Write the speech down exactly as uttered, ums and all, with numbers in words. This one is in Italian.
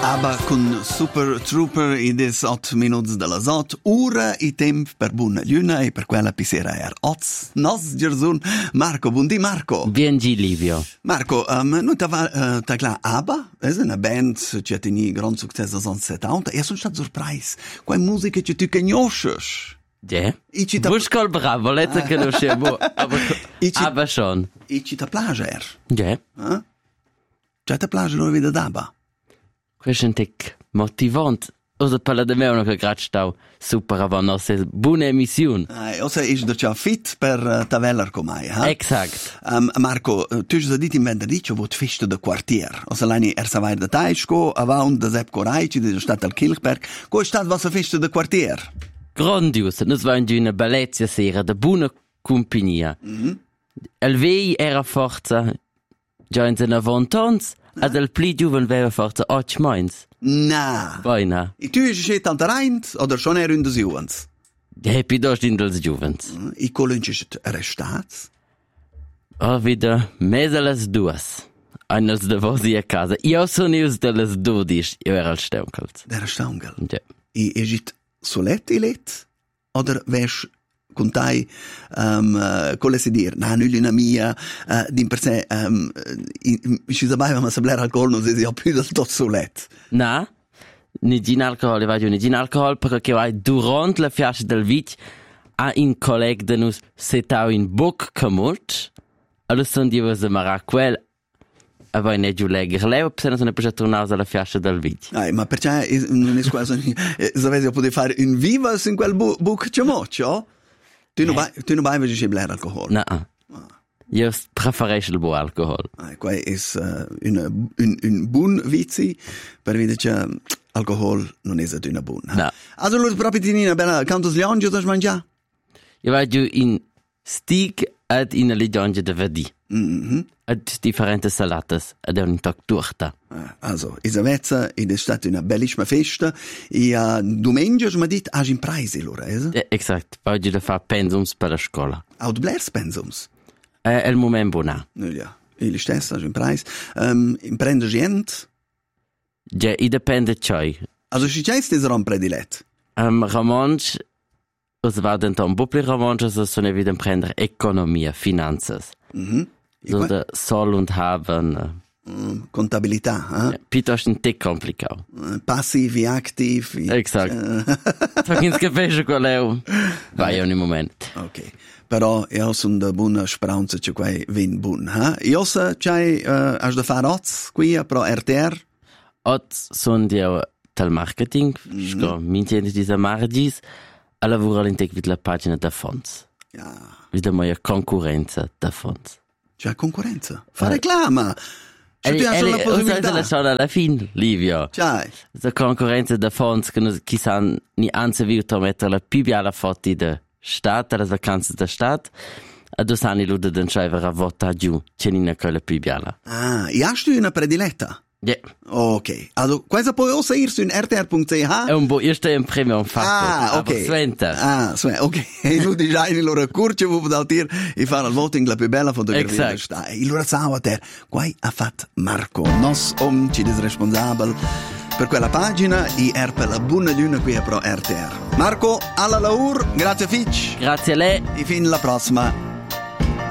ABBA con Super Trooper in des otto minuti della zot, ora i tempo per buona luna e per quella pisera er oz, nos gersun. Marco, buondì Marco. Biengi Livio. Marco, um, noi tava, uh, ta clar ABBA, è una band che ha tenuto gran successo negli anni settanta e sono stato sorpreso, quella musica che tu conosci. Ja. I ci ta... Buscol bravo, letta che non c'è bo, aber, aber schon. I ci ta plage er. Ja. Eh? Cioè ta plage loro vede d'ABBA. Questo è un tic motivante. Osa parla di me uno che grazie stau super a nostra buona emissione. Eh, osa è già fit per uh, taveller come eh? Exakt. Um, Marco, tu hai detto in venerdì che vuoi festa del quartier. Osa l'anni er savai da Taischko, avanti da Sepp Koraici, di Stadt al Kilchberg. Come è stata la vostra festa del quartier? Grandios. Noi siamo in una bellezza sera, da buona compagnia. Mm-hmm. Il vei era forza già in seine vent'ans, ad il pli giuven aveva forza otto moins. Na. Boina. E tu hai scelto an der Reint, oder schon er in des Juvens? Happy dost in dels juvens. I colonci ist arrestats? Oh, wieder meseles duas. Eines de vosi a casa. Io sono ius delles dodisch, io era al steunkelt. Der Staungel. Ja. I egit solet i let? Oder wärst contai um, uh, come si dir na nulla mia uh, din per sé um, ci sabaiva ma sablera alcol non si più del tot solet. Na, ni gin alcohol, io vaggio ni gin alcohol perché vai durante la fiascia del vit a un collega de nus setau in boc camut. Allora sono di voi mara quel a voi ne giù legger leo se non sono più tornato alla fiascia del vit. Ah, ma perché non è quasi se avessi potuto fare un vivas in quel bu- boc camut, Tu non vai, tu non vai a beere alcohol? No. Ah. Io preferisco il buon alcohol. Ah, qua è uh, un, un, un buon vizio per vedere che alcohol non è una buona. No. Allora, proprio ti una bella cantos liange da mangiare? Io vado in stick ed in liange da vedi. Mm-hmm. Ed differenti salatas ed è un tag torta. Ah, also, è vezza ed è stata una bellissima festa e uh, domenica mi ha detto hai in preise allora, eh? Eh, esatto, voglio da fare pensums per la scuola. Aut blers pensums? Eh, è il momento buono. No, ja, il stesso hai in preise. Um, imprende gente? Ja, i dipende ciò. Also, ci c'è questo rom predilet? Um, romansch, os vado in un bubbli romansch, so sono evident prendere economia, finanzas. Mhm. So da sol und haben. Mm, contabilità, eh? Ja, piuttosto un te complicato. Uh, passivi, attivi. Esatto. So che non capisci qual è un... Vai ogni momento. Ok. Però io sono da buona speranza che qua vin buon, eh? Io so che uh, hai da fare oz qui pro R T R? Oz sono di tal marketing, Mm-hmm. sco mintende diese margis, a lavorare in tec vid la pagina da fonts. Ja. Vid la moja concorrenza da fonts. C'è concorrenza. Fa reclama. C'è E più la possibilità. la sono alla fine, Livio. C'è. La concorrenza da fonts che non chi san ni anzi viuto mettere la più bella foto da stat, la vacanza da stat. A due anni lude den schreiber a vota giù, c'è nina quella più bella. Ah, e hai tu una prediletta? Ja. Ok. Also, questa puoi also ir su in r t r punto c h? È un bo, io sto in premio un fatto. Ah, ok. Aber sventa. Ah, sventa, ok. E lui dice, hai loro curce, vuoi da tir e fare il voting la più bella fotografia. Exact. E loro sa a te, quai ha fatto Marco. Nos om ci des responsabile per quella pagina e er per la buona luna qui a Pro R T R. Marco, alla laur, grazie Fitch. Grazie a lei. E fin la prossima.